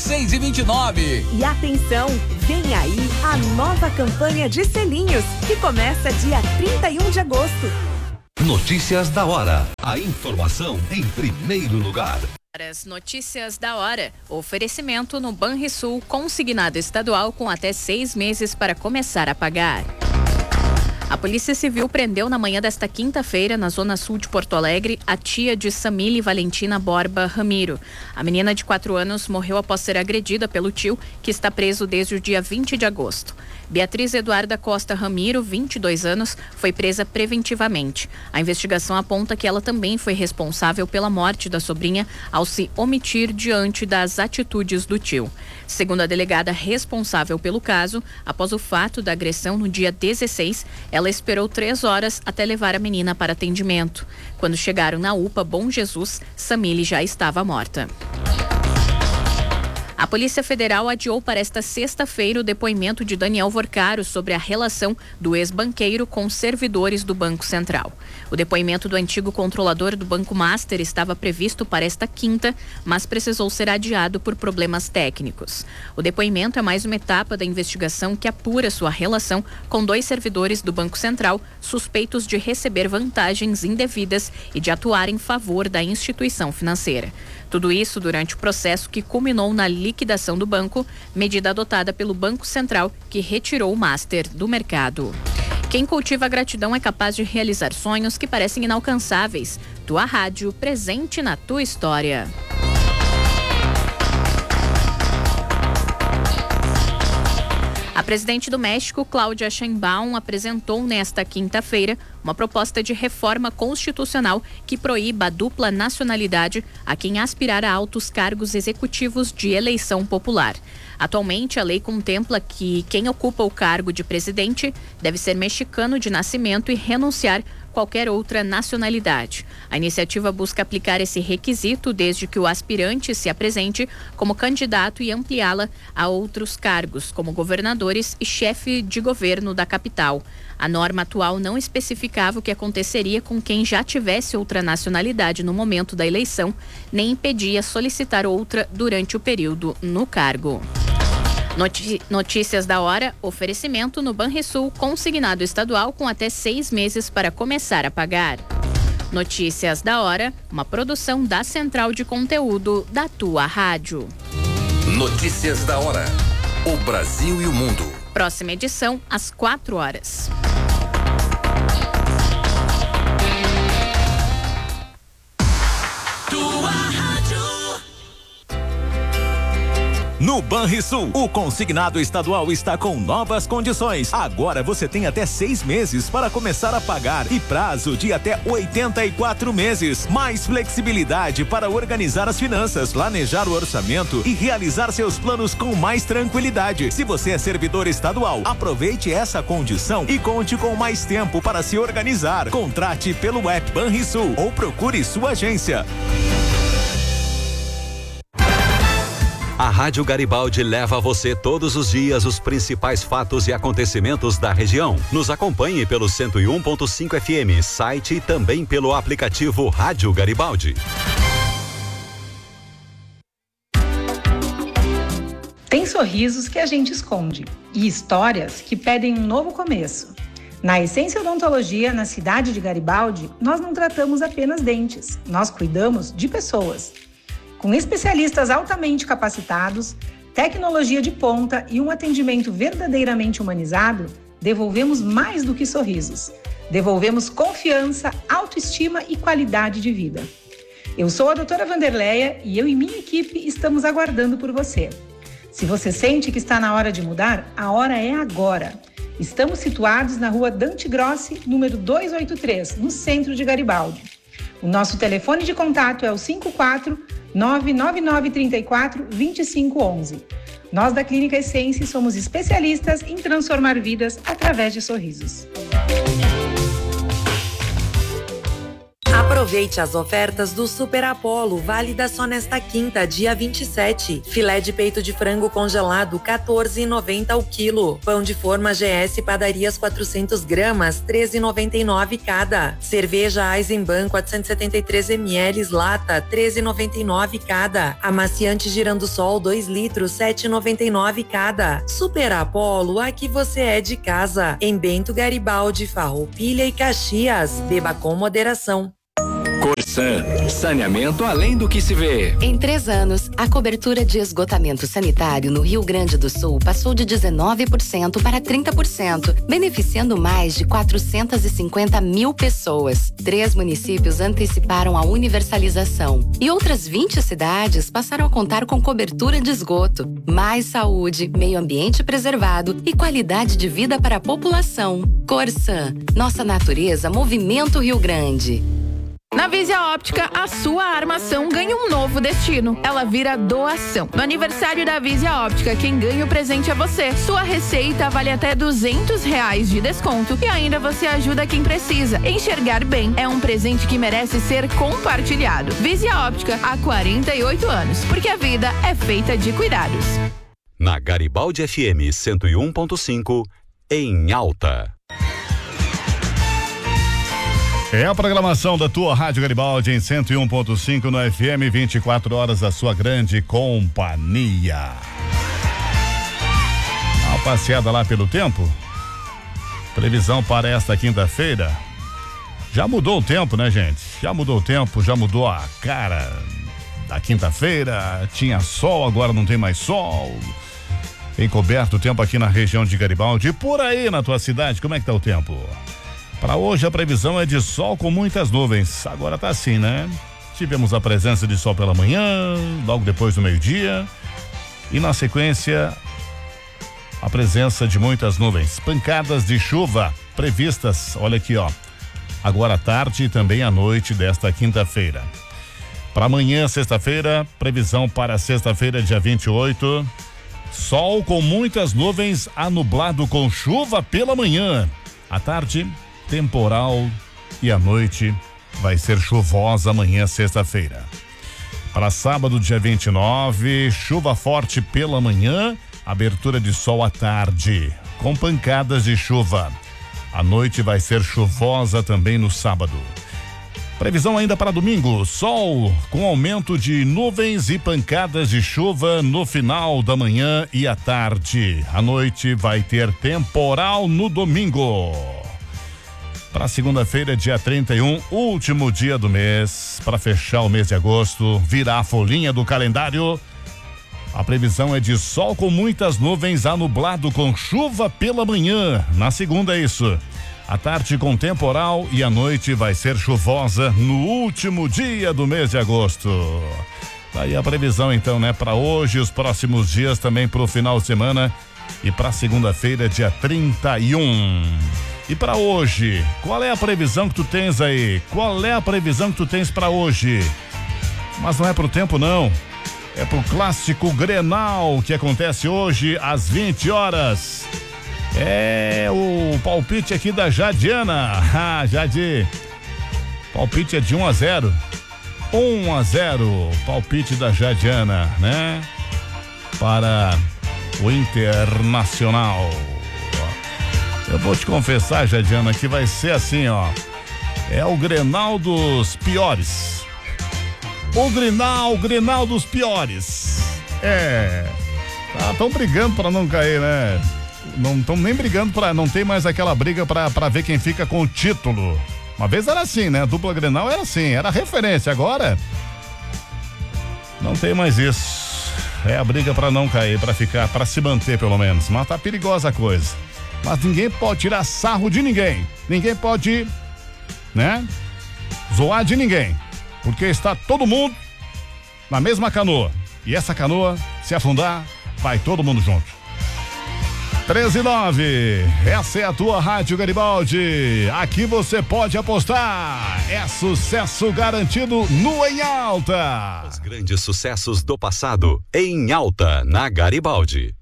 6,29. E atenção, vem aí a nova campanha de selinhos, que começa dia 31 de agosto. Notícias da hora. A informação em primeiro lugar. As notícias da hora. Oferecimento no Banrisul, consignado estadual com até 6 meses para começar a pagar. A Polícia Civil prendeu na manhã desta quinta-feira, na zona sul de Porto Alegre, a tia de Samile Valentina Borba Ramiro. A menina de 4 anos morreu após ser agredida pelo tio, que está preso desde o dia 20 de agosto. Beatriz Eduarda Costa Ramiro, 22 anos, foi presa preventivamente. A investigação aponta que ela também foi responsável pela morte da sobrinha ao se omitir diante das atitudes do tio. Segundo a delegada responsável pelo caso, após o fato da agressão no dia 16, ela esperou 3 horas até levar a menina para atendimento. Quando chegaram na UPA Bom Jesus, Samile já estava morta. A Polícia Federal adiou para esta sexta-feira o depoimento de Daniel Vorcaro sobre a relação do ex-banqueiro com servidores do Banco Central. O depoimento do antigo controlador do Banco Master estava previsto para esta quinta, mas precisou ser adiado por problemas técnicos. O depoimento é mais uma etapa da investigação que apura sua relação com 2 servidores do Banco Central suspeitos de receber vantagens indevidas e de atuar em favor da instituição financeira. Tudo isso durante o processo que culminou na liquidação do banco, medida adotada pelo Banco Central, que retirou o Master do mercado. Quem cultiva a gratidão é capaz de realizar sonhos que parecem inalcançáveis. Tua rádio, presente na tua história. A presidente do México, Cláudia Sheinbaum, apresentou nesta quinta-feira uma proposta de reforma constitucional que proíba a dupla nacionalidade a quem aspirar a altos cargos executivos de eleição popular. Atualmente, a lei contempla que quem ocupa o cargo de presidente deve ser mexicano de nascimento e renunciar qualquer outra nacionalidade. A iniciativa busca aplicar esse requisito desde que o aspirante se apresente como candidato e ampliá-la a outros cargos, como governadores e chefe de governo da capital. A norma atual não especificava o que aconteceria com quem já tivesse outra nacionalidade no momento da eleição, nem impedia solicitar outra durante o período no cargo. Notícias da hora, oferecimento no Banrisul, consignado estadual com até 6 meses para começar a pagar. Notícias da hora, uma produção da Central de Conteúdo da tua rádio. Notícias da hora. O Brasil e o mundo. Próxima edição, às 4 horas. No Banrisul, o consignado estadual está com novas condições. Agora você tem até 6 meses para começar a pagar e prazo de até 84 meses. Mais flexibilidade para organizar as finanças, planejar o orçamento e realizar seus planos com mais tranquilidade. Se você é servidor estadual, aproveite essa condição e conte com mais tempo para se organizar. Contrate pelo app Banrisul ou procure sua agência. A Rádio Garibaldi leva a você todos os dias os principais fatos e acontecimentos da região. Nos acompanhe pelo 101.5 FM, site e também pelo aplicativo Rádio Garibaldi. Tem sorrisos que a gente esconde e histórias que pedem um novo começo. Na Essência Odontologia, na cidade de Garibaldi, nós não tratamos apenas dentes, nós cuidamos de pessoas. Com especialistas altamente capacitados, tecnologia de ponta e um atendimento verdadeiramente humanizado, devolvemos mais do que sorrisos. Devolvemos confiança, autoestima e qualidade de vida. Eu sou a doutora Vanderleia e eu e minha equipe estamos aguardando por você. Se você sente que está na hora de mudar, a hora é agora. Estamos situados na rua Dante Grossi, número 283, no centro de Garibaldi. O nosso telefone de contato é o 54999342511. Nós da Clínica Essência somos especialistas em transformar vidas através de sorrisos. Aproveite as ofertas do Super Apollo, válida só nesta quinta, dia 27. Filé de peito de frango congelado, R$14,90 o quilo. Pão de forma GS Padarias 400 gramas, R$13,99 cada. Cerveja Eisenbahn 473 ml lata, R$13,99 cada. Amaciante Girandosol 2 litros, R$7,99 cada. Super Apollo, aqui você é de casa. Em Bento Garibaldi, Farroupilha e Caxias. Beba com moderação. Corsan, saneamento além do que se vê. Em 3 anos, a cobertura de esgotamento sanitário no Rio Grande do Sul passou de 19% para 30%, beneficiando mais de 450 mil pessoas. 3 municípios anteciparam a universalização e outras 20 cidades passaram a contar com cobertura de esgoto. Mais saúde, meio ambiente preservado e qualidade de vida para a população. Corsan, nossa natureza, Movimento Rio Grande. Na Visia Óptica, a sua armação ganha um novo destino. Ela vira doação. No aniversário da Visia Óptica, quem ganha o presente é você. Sua receita vale até R$200 de desconto e ainda você ajuda quem precisa. Enxergar bem é um presente que merece ser compartilhado. Visia Óptica, há 48 anos, porque a vida é feita de cuidados. Na Garibaldi FM 101.5, em alta. É a programação da tua Rádio Garibaldi em 101.5 no FM, 24 horas a sua grande companhia. Uma passeada lá pelo tempo. Previsão para esta quinta-feira. Já mudou o tempo, né, gente? Já mudou o tempo, já mudou a cara da quinta-feira. Tinha sol, agora não tem mais sol. Encoberto o tempo aqui na região de Garibaldi. E por aí na tua cidade, como é que tá o tempo? Para hoje a previsão é de sol com muitas nuvens. Agora tá assim, né? Tivemos a presença de sol pela manhã, logo depois do meio-dia. E na sequência, a presença de muitas nuvens. Pancadas de chuva previstas, olha aqui, ó. Agora à tarde e também à noite desta quinta-feira. Para amanhã, sexta-feira, previsão para sexta-feira, dia 28. Sol com muitas nuvens, anublado com chuva pela manhã. À tarde, temporal e à noite vai ser chuvosa amanhã, sexta-feira. Para sábado, dia 29, chuva forte pela manhã, abertura de sol à tarde, com pancadas de chuva. A noite vai ser chuvosa também no sábado. Previsão ainda para domingo, sol com aumento de nuvens e pancadas de chuva no final da manhã e à tarde. À noite vai ter temporal no domingo. Para segunda-feira, dia 31, último dia do mês, para fechar o mês de agosto, virar a folhinha do calendário. A previsão é de sol com muitas nuvens, anublado com chuva pela manhã. Na segunda é isso. À tarde com temporal e à noite vai ser chuvosa no último dia do mês de agosto. Daí a previsão então, né? Para hoje, os próximos dias também para o final de semana e para segunda-feira, dia 31. E para hoje, qual é a previsão que tu tens aí? Qual é a previsão que tu tens para hoje? Mas não é pro tempo não, é pro clássico Grenal que acontece hoje às 20 horas. É o palpite aqui da Jadiana. Jadi, palpite é de 1-0. 1-0, palpite da Jadiana, né? Para o Internacional. Eu vou te confessar, Jadiana, que vai ser assim, ó. É o Grenal dos piores. O Grenal dos piores. Estão brigando pra não cair, né? Não estão nem brigando pra... Não tem mais aquela briga pra ver quem fica com o título. Uma vez era assim, né? A dupla Grenal era assim, era referência. Agora, não tem mais isso. É a briga pra não cair, pra ficar, pra se manter pelo menos. Mas tá perigosa a coisa. Mas ninguém pode tirar sarro de ninguém. Ninguém pode, né? Zoar de ninguém. Porque está todo mundo na mesma canoa. E essa canoa, se afundar, vai todo mundo junto. 13:09. Essa é a tua Rádio Garibaldi. Aqui você pode apostar. É sucesso garantido no Em Alta. Os grandes sucessos do passado, em alta, na Garibaldi.